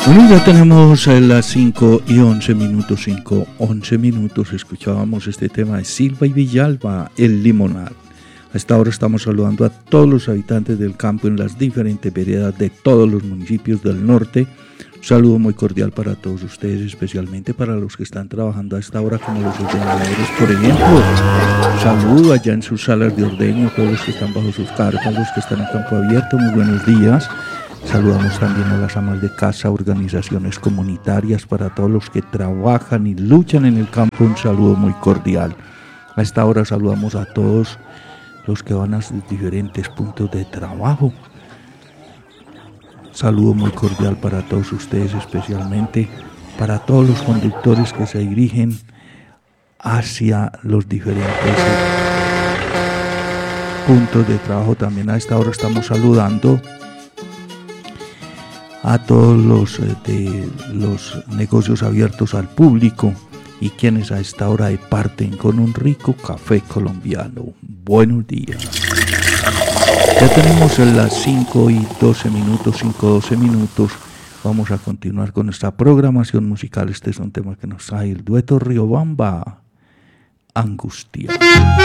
Bueno, ya tenemos las 5:11, 5:11. Escuchábamos este tema de Silva y Villalba, El Limonar. A esta hora estamos saludando a todos los habitantes del campo en las diferentes veredas de todos los municipios del norte. Un saludo muy cordial para todos ustedes, especialmente para los que están trabajando a esta hora como los ordenadores, por ejemplo. Un saludo allá en sus salas de ordeño, todos los que están bajo sus carpas, los que están en campo abierto, muy buenos días. Saludamos también a las amas de casa, organizaciones comunitarias, para todos los que trabajan y luchan en el campo, un saludo muy cordial. A esta hora saludamos a todos los que van a sus diferentes puntos de trabajo. Saludo muy cordial para todos ustedes, especialmente para todos los conductores que se dirigen hacia los diferentes puntos de trabajo. También a esta hora estamos saludando a todos los de los negocios abiertos al público y quienes a esta hora departen con un rico café colombiano. Buenos días. Ya tenemos las 5:12, 5:12. Vamos a continuar con nuestra programación musical. Este es un tema que nos trae el dueto Riobamba, Angustia.